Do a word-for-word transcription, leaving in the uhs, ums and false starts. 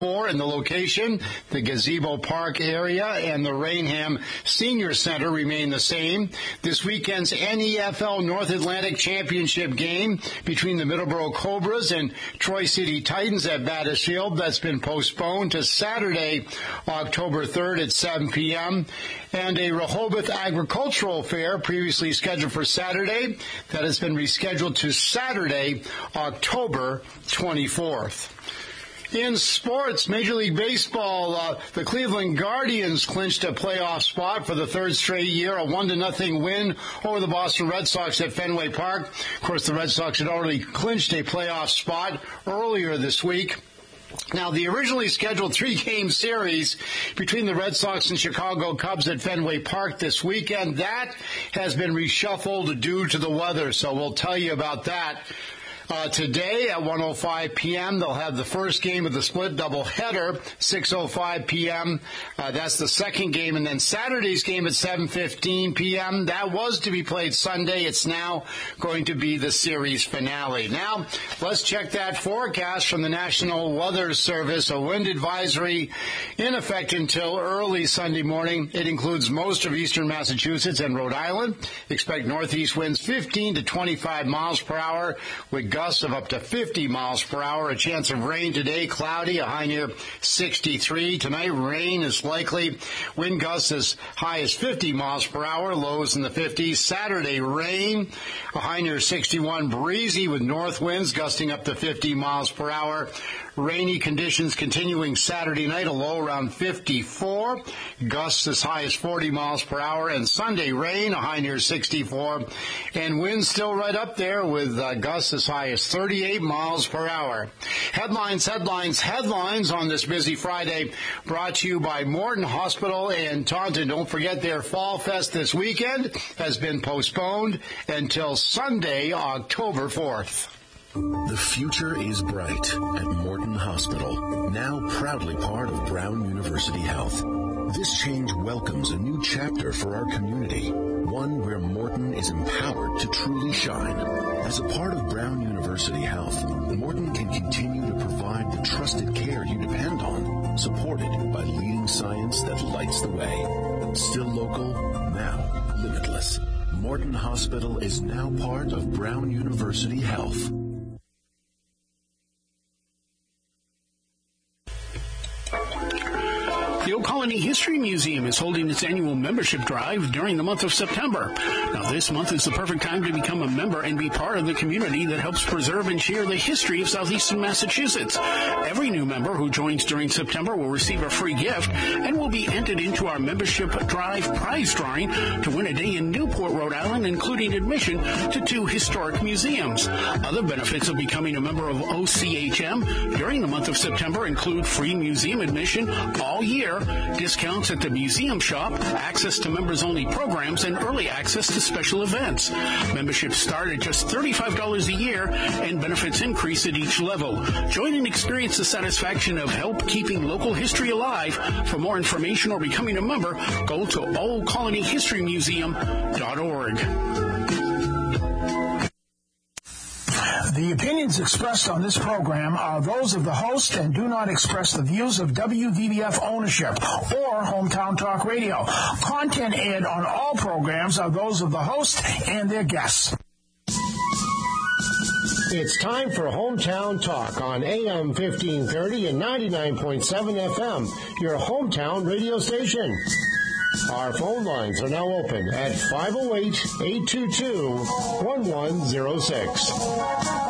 And the location, the Gazebo Park area and the Rainham Senior Center remain the same. This weekend's N E F L North Atlantic Championship game between the Middleborough Cobras and Troy City Titans at Battlefield, that's been postponed to Saturday, October third at seven p.m. And a Rehoboth Agricultural Fair, previously scheduled for Saturday, that has been rescheduled to Saturday, October twenty-fourth. In sports, Major League Baseball, uh, the Cleveland Guardians clinched a playoff spot for the third straight year, a one to nothing win over the Boston Red Sox at Fenway Park. Of course, the Red Sox had already clinched a playoff spot earlier this week. Now, the originally scheduled three-game series between the Red Sox and Chicago Cubs at Fenway Park this weekend, that has been reshuffled due to the weather, so we'll tell you about that. Uh, today at one oh five p.m., they'll have the first game of the split doubleheader, six oh five p.m. Uh, that's the second game. And then Saturday's game at seven fifteen p.m. That was to be played Sunday. It's now going to be the series finale. Now, let's check that forecast from the National Weather Service. A wind advisory in effect until early Sunday morning. It includes most of eastern Massachusetts and Rhode Island. Expect northeast winds fifteen to twenty-five miles per hour with gusts of up to fifty miles per hour. A chance of rain today, cloudy, a high near sixty-three. Tonight, rain is likely. Wind gusts as high as fifty miles per hour, lows in the fifties. Saturday, rain, a high near sixty-one. Breezy with north winds gusting up to fifty miles per hour. Rainy conditions continuing Saturday night, a low around fifty-four. Gusts as high as forty miles per hour. And Sunday, rain, a high near sixty-four. And winds still right up there with uh, gusts as high as thirty-eight miles per hour. Headlines, headlines, headlines on this busy Friday, brought to you by Morton Hospital in Taunton. Don't forget their Fall Fest this weekend has been postponed until Sunday, October fourth. The future is bright at Morton Hospital, now proudly part of Brown University Health. This change welcomes a new chapter for our community, one where Morton is empowered to truly shine. As a part of Brown University Health, Morton can continue to provide the trusted care you depend on, supported by leading science that lights the way. Still local, now limitless. Morton Hospital is now part of Brown University Health. The Old Colony History Museum is holding its annual membership drive during the month of September. Now, this month is the perfect time to become a member and be part of the community that helps preserve and share the history of southeastern Massachusetts. Every new member who joins during September will receive a free gift and will be entered into our membership drive prize drawing to win a day in Newport, Rhode Island, including admission to two historic museums. Other benefits of becoming a member of O C H M during the month of September include free museum admission all year, discounts at the museum shop, access to members-only programs, and early access to special events. Memberships start at just thirty-five dollars a year, and benefits increase at each level. Join and experience the satisfaction of help keeping local history alive. For more information or becoming a member, go to old colony history museum dot org. The opinions expressed on this program are those of the host and do not express the views of W V B F ownership or Hometown Talk Radio. Content aired on all programs are those of the host and their guests. It's time for Hometown Talk on A M fifteen thirty and ninety-nine point seven F M, your hometown radio station. Our phone lines are now open at five oh eight, eight two two, one one oh six.